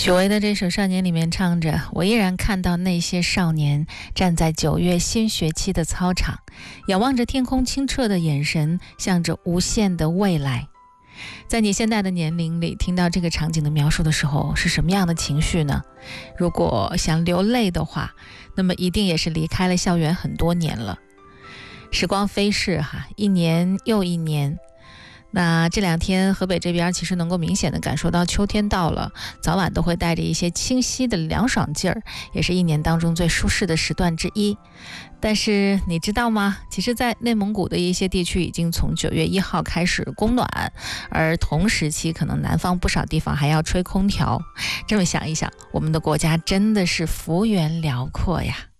许巍的这首《少年》里面唱着，我依然看到那些少年站在9月新学期的操场，仰望着天空清澈的眼神，向着无限的未来。在你现在的年龄里，听到这个场景的描述的时候，是什么样的情绪呢？如果想流泪的话，那么一定也是离开了校园很多年了。时光飞逝哈，一年又一年。那这2天河北这边其实能够明显的感受到秋天到了，早晚都会带着一些清晰的凉爽劲儿，也是一年当中最舒适的时段之一。但是你知道吗？其实在内蒙古的一些地区已经从9月1号开始供暖，而同时期可能南方不少地方还要吹空调。这么想一想，我们的国家真的是幅员辽阔呀。